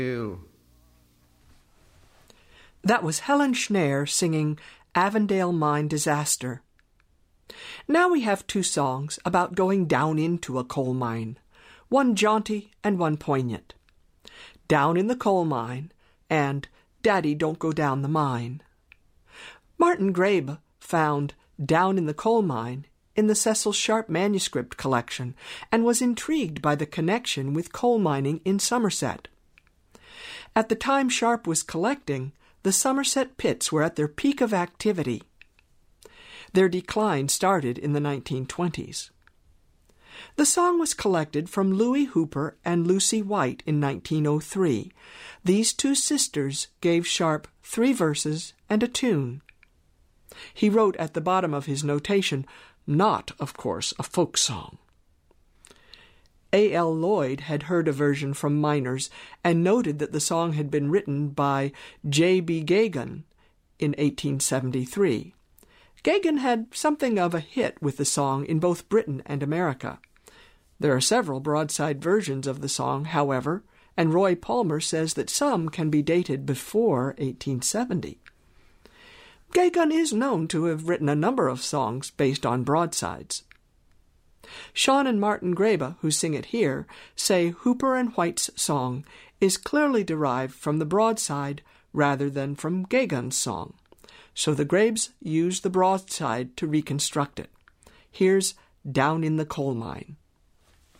That was Helen Schneer singing Avondale Mine Disaster. Now we have two songs about going down into a coal mine, one jaunty and one poignant. Down in the Coal Mine and Daddy, Don't Go Down the Mine. Martin Graebe found Down in the Coal Mine in the Cecil Sharp manuscript collection and was intrigued by the connection with coal mining in Somerset. At the time Sharp was collecting, the Somerset pits were at their peak of activity. Their decline started in the 1920s. The song was collected from Louis Hooper and Lucy White in 1903. These two sisters gave Sharp 3 verses and a tune. He wrote at the bottom of his notation, not, of course, a folk song. A.L. Lloyd had heard a version from miners and noted that the song had been written by J.B. Gagan in 1873. Gagan had something of a hit with the song in both Britain and America. There are several broadside versions of the song, however, and Roy Palmer says that some can be dated before 1870. Gagan is known to have written a number of songs based on broadsides. Sean and Martin Graebe, who sing it here, say Hooper and White's song is clearly derived from the broadside rather than from Gagan's song. So the Graebes used the broadside to reconstruct it. Here's Down in the Coal Mine.